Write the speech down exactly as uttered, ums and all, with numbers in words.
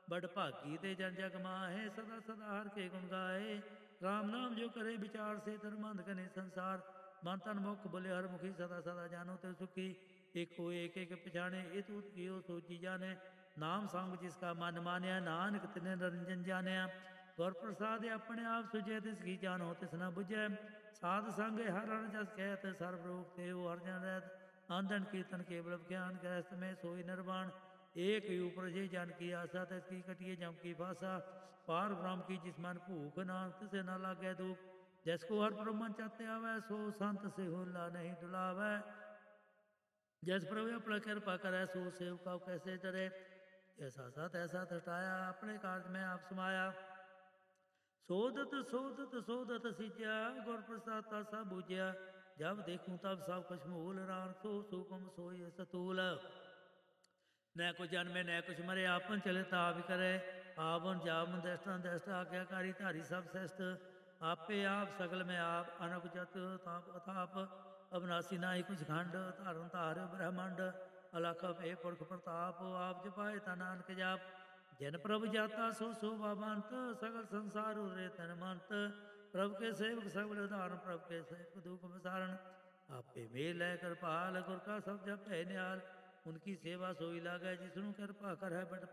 बड़ भागी ते जन जग माहे, सदा सदा हर के गुण गाए। राम नाम जो करे विचार से, धर्मांध कने संसार। मन तन मुख बोले हर मुखी, सदा सदा जानो ते सुखी। एको एक एक पछाणे, ए तूत कियो सोची जाने। नाम संग जिसका मन मान्या, नानक तिने निरंजन जानिया। गुर प्रसाद अपने आप सुझे, तिसकी जानो तिस न बुझै। साध संग हर हर जस कहत, सर्व रोग ते हर जन रहत। आंधन कीर्तन केवल ज्ञान, गृहस्थ में सोई निर्वाण। एक ऊपर जे जन की आशा, तिसकी कटिए जम की भाषा। पार ब्रह्म की जिस मन भूख, नानक तिसे न लागे दुख। जिसको हर ब्रह्मन चाहते आवे, सो संत से होला नहीं डुलावे। जिस प्रभु अपना कृपा करे, सो सेवका कैसे डरे। ऐसा सत ऐसा हटाया, अपने कार्य में आप समाया। सोदत सोदत सोदत सिजया, गुर प्रसाद का सब बुझया। जब देखूं तब सब कुछ मूल, राम सो सुकुम सोई सतूल। न कुछ जन्मे न कुछ मरे, आपन चले ताप करे। आवन जावन दृष्टा दृष्ट, आज्ञाकारी धारी सब श्रेष्ठ। आपे आप सगल में आप, अनक जत ताप अताप। अविनाशी नाहि कुछ खंड, धारन धार ब्रह्मंड। अलख भे पुरख प्रताप, आप जपाए ता नानक जाप। जिन प्रभु जाता सो शोभावंत, सगल संसार उरे तन मंत। प्रभु के सेवक सगल उदाहरण, प्रभु के सेवक दुख विसारण। आपे मेल है कृपाल, गुर का सब जप है निहाल। उनकी सेवा सोई लागे, जिसनु कृपा कर है बट